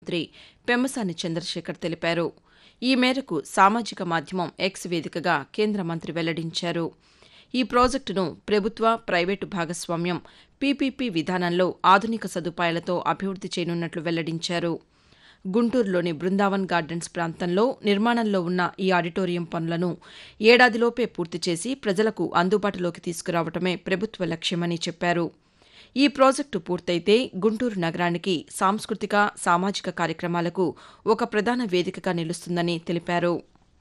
మంత్రి పెమ్మసాని చంద్రశేఖర్ తెలిపారు. ఈ మేరకు సామాజిక మాధ్యమం ఎక్స్ వేదికగా కేంద్ర మంత్రి వెల్లడించారు. ఈ ప్రాజెక్టును ప్రభుత్వ, ప్రైవేటు భాగస్వామ్యం పీపీపీ విధానంలో ఆధునిక సదుపాయాలతో అభివృద్ది చేయనున్నట్లు వెల్లడించారు. గుంటూరులోని బృందావన్ గార్డెన్స్ ప్రాంతంలో నిర్మాణంలో ఉన్న ఈ ఆడిటోరియం పనులను ఏడాదిలోపే పూర్తి చేసి ప్రజలకు అందుబాటులోకి తీసుకురావడమే ప్రభుత్వ లక్ష్యమని చెప్పారు. ఈ ప్రాజెక్టు పూర్తయితే గుంటూరు నగరానికి సాంస్కృతిక, సామాజిక కార్యక్రమాలకు ఒక ప్రధాన వేదికగా నిలుస్తుందని తెలిపారు.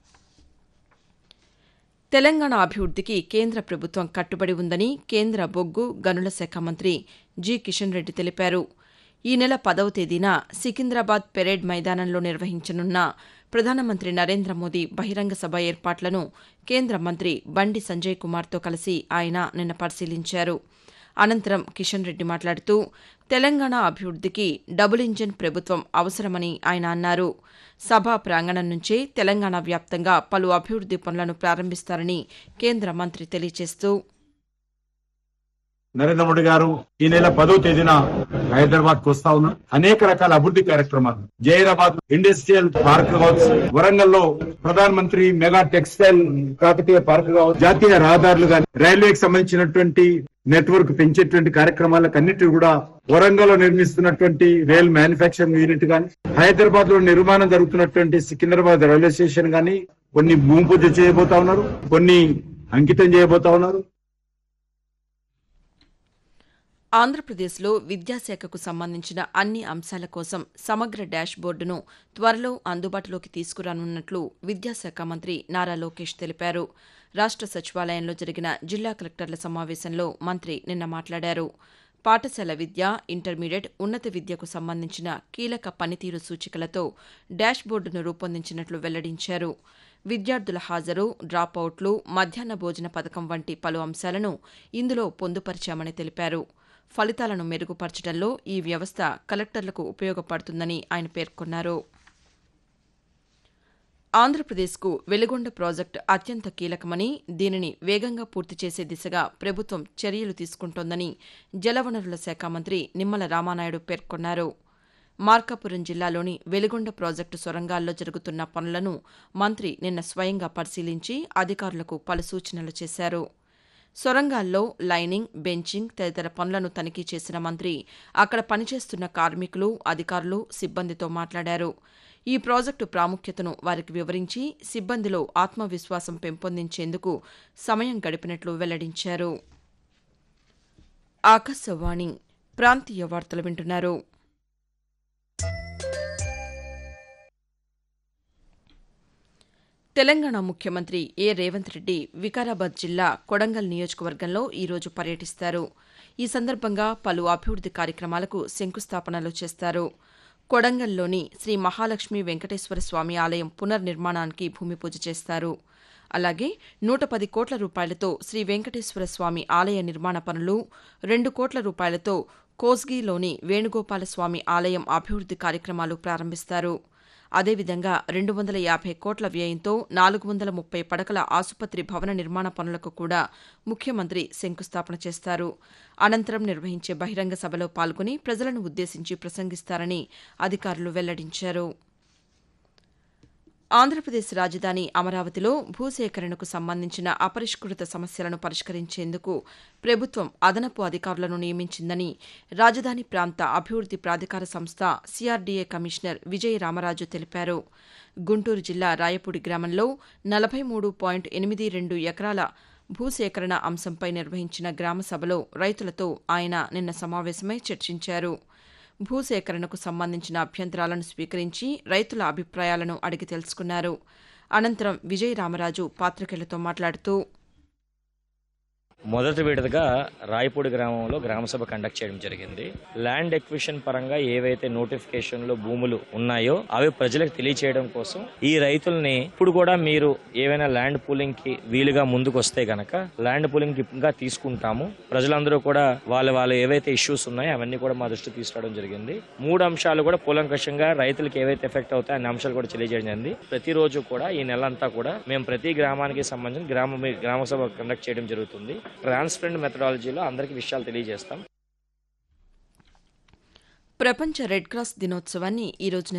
తెలంగాణ అభివృద్దికి కేంద్ర ప్రభుత్వం కట్టుబడి ఉందని కేంద్ర బొగ్గు, గనుల శాఖ మంత్రి జి. కిషన్ రెడ్డి తెలిపారు. ఈ నెల 10వ తేదీన సికింద్రాబాద్ పెరేడ్ మైదానంలో నిర్వహించనున్న ప్రధానమంత్రి నరేంద్ర మోదీ బహిరంగ సభ ఏర్పాట్లను కేంద్ర మంత్రి బండి సంజయ్ కుమార్తో కలిసి ఆయన నిన్న పరిశీలించారు. అనంతరం కిషన్ రెడ్డి మాట్లాడుతూ తెలంగాణ అభివృద్దికి డబుల్ ఇంజన్ ప్రభుత్వం అవసరమని ఆయన అన్నారు. సభా ప్రాంగణం నుంచే తెలంగాణ వ్యాప్తంగా పలు అభివృద్ది పనులను ప్రారంభిస్తారని కేంద్ర మంత్రి తెలియజేస్తూ నరేంద్ర మోడీ గారు ఈ నెల 10వ తేదీన హైదరాబాద్ కు వస్తా ఉన్నారు. అనేక రకాల అభివృద్ధి కార్యక్రమాలు, జైరాబాద్ ఇండస్ట్రియల్ పార్క్ కావచ్చు, వరంగల్ లో Pradhan Mantri mega textile Kakatiya park కావచ్చు, జాతీయ రహదారులు గాని, రైల్వేకి సంబంధించినటువంటి నెట్వర్క్ పెంచేటువంటి కార్యక్రమాలకు అన్నిటి కూడా వరంగల్ లో నిర్మిస్తున్నటువంటి రైల్ మ్యానుఫ్యాక్చరింగ్ యూనిట్ గాని, హైదరాబాద్ లో నిర్మాణం జరుగుతున్నటువంటి సికింద్రాబాద్ రైల్వే స్టేషన్ గాని కొన్ని భూమి పూజ చేయబోతా ఉన్నారు, కొన్ని అంకితం చేయబోతా ఉన్నారు. ఆంధ్రప్రదేశ్లో విద్యాశాఖకు సంబంధించిన అన్ని అంశాల కోసం సమగ్ర డాష్ బోర్డును త్వరలో అందుబాటులోకి తీసుకురానున్నట్లు విద్యాశాఖ మంత్రి నారా లోకేష్ తెలిపారు. రాష్ట సచివాలయంలో జరిగిన జిల్లా కలెక్టర్ల సమావేశంలో మంత్రి నిన్న మాట్లాడారు. పాఠశాల విద్య, ఇంటర్మీడియట్, ఉన్నత విద్యకు సంబంధించిన కీలక పనితీరు సూచికలతో డాష్ బోర్డును రూపొందించినట్లు వెల్లడించారు. విద్యార్థుల హాజరు, డ్రాపౌట్లు, మధ్యాహ్న భోజన పథకం వంటి పలు అంశాలను ఇందులో పొందుపరిచామని తెలిపారు. ఫలితాలను మెరుగుపరచడంలో ఈ వ్యవస్థ కలెక్టర్లకు ఉపయోగపడుతుందని ఆయన పేర్కొన్నారు. ఆంధ్రప్రదేశ్కు వెలిగొండ ప్రాజెక్టు అత్యంత కీలకమని, దీనిని వేగంగా పూర్తి చేసే దిశగా ప్రభుత్వం చర్యలు తీసుకుంటోందని జలవనరుల శాఖ మంత్రి నిమ్మల రామానాయుడు పేర్కొన్నారు. మార్కాపురం జిల్లాలోని వెలిగొండ ప్రాజెక్టు సొరంగాల్లో జరుగుతున్న పనులను మంత్రి నిన్న స్వయంగా పరిశీలించి అధికారులకు పలు సూచనలు చేశారు. సొరంగాల్లో లైనింగ్, బెంచింగ్ తదితర పనులను తనిఖీ చేసిన మంత్రి అక్కడ పనిచేస్తున్న కార్మికులు, అధికారులు, సిబ్బందితో మాట్లాడారు. ఈ ప్రాజెక్టు ప్రాముఖ్యతను వారికి వివరించి సిబ్బందిలో ఆత్మవిశ్వాసం పెంపొందించేందుకు సమయం గడిపినట్లు వెల్లడించారు. ఆకాశవాణి ప్రాంతీయ వార్తలు వింటున్నారు. తెలంగాణ ముఖ్యమంత్రి ఏ. రేవంత్ రెడ్డి వికారాబాద్ జిల్లా కొడంగల్ నియోజకవర్గంలో ఈరోజు పర్యటిస్తారు. ఈ సందర్భంగా పలు అభివృద్ది కార్యక్రమాలకు శంకుస్థాపనలు చేస్తారు. కొడంగల్లోని శ్రీ మహాలక్ష్మి వెంకటేశ్వర స్వామి ఆలయం పునర్నిర్మాణానికి భూమి పూజ చేస్తారు. అలాగే 110 కోట్ల రూపాయలతో శ్రీ వెంకటేశ్వర స్వామి ఆలయ నిర్మాణ పనులు, 2 కోట్ల రూపాయలతో కోస్గిలోని వేణుగోపాల స్వామి ఆలయం అభివృద్ది కార్యక్రమాలు ప్రారంభిస్తారు. అదేవిధంగా 250 కోట్ల వ్యయంతో 430 పడకల ఆసుపత్రి భవన నిర్మాణ పనులకు కూడా ముఖ్యమంత్రి శంకుస్థాపన చేస్తారు. అనంతరం నిర్వహించే బహిరంగ సభలో పాల్గొని ప్రజలను ఉద్దేశించి ప్రసంగిస్తారని అధికారులు వెల్లడించారు. ఆంధ్రప్రదేశ్ రాజధాని అమరావతిలో భూసేకరణకు సంబంధించిన అపరిష్కృత సమస్యలను పరిష్కరించేందుకు ప్రభుత్వం అదనపు అధికారులను నియమించిందని రాజధాని ప్రాంత అభివృద్ది ప్రాధికార సంస్థ సిఆర్డీఏ కమిషనర్ విజయ రామరాజు తెలిపారు. గుంటూరు జిల్లా రాయపూడి గ్రామంలో 43.82 ఎకరాల భూసేకరణ అంశంపై నిర్వహించిన గ్రామ సభలో రైతులతో ఆయన నిన్న సమావేశమై చర్చించారు. భూసేకరణకు సంబంధించిన అభ్యంతరాలను స్వీకరించి రైతుల అభిప్రాయాలను అడిగి తెలుసుకున్నారు. అనంతరం విజయ రామరాజు పాతికేయులతో మాట్లాడుతూ మొదటి విడతగా రాయపూడి గ్రామంలో గ్రామసభ కండక్ట్ చేయడం జరిగింది. ల్యాండ్ ఎక్విషన్ పరంగా ఏవైతే నోటిఫికేషన్లో భూములు ఉన్నాయో అవి ప్రజలకు తెలియచేయడం కోసం ఈ రైతుల్ని ఇప్పుడు కూడా మీరు ఏవైనా ల్యాండ్ పూలింగ్ కి వీలుగా ముందుకు వస్తే గనక ల్యాండ్ పూలింగ్ గా తీసుకుంటాము. ప్రజలందరూ కూడా వాళ్ళ ఏవైతే ఇష్యూస్ ఉన్నాయో అవన్నీ కూడా మా దృష్టికి తీసుకురావడం జరిగింది. 3 అంశాలు కూడా కూలంకషంగా రైతులకు ఏవైతే ఎఫెక్ట్ అవుతాయో అన్ని అంశాలు కూడా తెలియజేయడం జరిగింది. ప్రతిరోజు కూడా ఈ నెలంతా కూడా మేము ప్రతి గ్రామానికి సంబంధించిన గ్రామసభ కండక్ట్ చేయడం జరుగుతుంది. ట్రాన్స్పరెంట్ మెథడాలజీలో అందరికీ విషయాలు తెలియజేస్తాం. ప్రపంచ రెడ్ క్రాస్ దినోత్సవాన్ని ఈరోజు